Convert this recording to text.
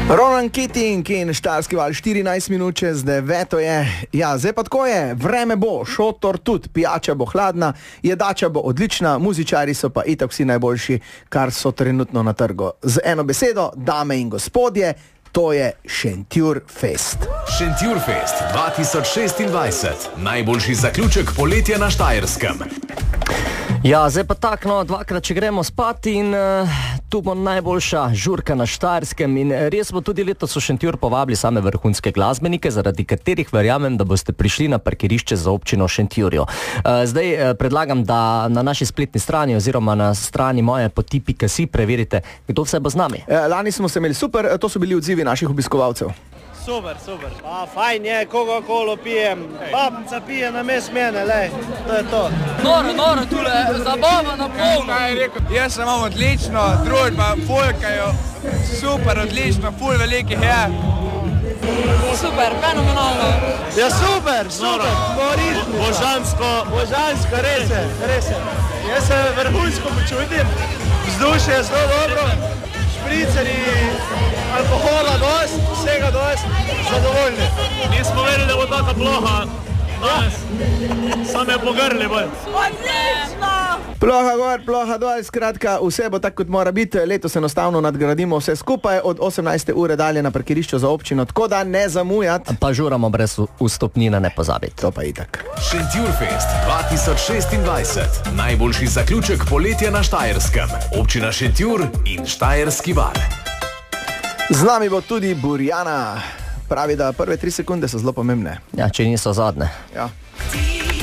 Ronan Keating in Štajerski val, 14 minut čez 9 je. Ja, zdaj pa tako je, vreme bo, šotor tudi, pijača bo hladna, jedača bo odlična, muzičari so pa itak vsi najboljši, kar so trenutno na trgu. Z eno besedo, dame in gospodje, to je Šentjur Fest. Šentjur Fest 2026, najboljši zaključek poletja na Štajerskem. Ja, zdaj pa tak, no, dvakrat, če gremo spat in tu bo najboljša žurka na Štajerskem in res bo tudi letos v Šentjur povabili same vrhunske glasbenike, zaradi katerih verjamem, da boste prišli na parkirišče za občino Šentjurjo. Zdaj predlagam, da na naši spletni strani oziroma na strani moje poti.si preverite, kdo vse bo z nami. Lani smo se imeli super, to so bili odzivi naših obiskovalcev. Super. Fajn je, Coca-Colo pijem, babnica pije namesto mene, lej, to je to. Noro, tule, zabava na polno. Jaz sem imam odlično, družba, folkajo, super, odlično, ful velikih je. Super, fenomenalno. Ja, super, božansko, res je. Jaz se vrhunsko počutim, vzdušje je zelo dobro, špriceri, alkohola dost, vsega dost, zadovoljni. Nismo vedeli, da bo taka ploha danes, same pogrli bolj. Odlično! Ploha gor, ploha dol, skratka, vse bo tako, kot mora biti. Letos enostavno nadgradimo vse skupaj od 18. ure dalje na parkirišču za občino, tako da ne zamujati. Pa žuramo brez vstopnine, ne pozabiti. To pa itak. Šentjur Fest 2026, najboljši zaključek poletja na Štajerskem. Občina Šentjur in Štajerski val. Z nami bo tudi Burjana. Pravi, da prve 3 sekunde so zelo pomembne. Ja, če niso zadnje. Ja.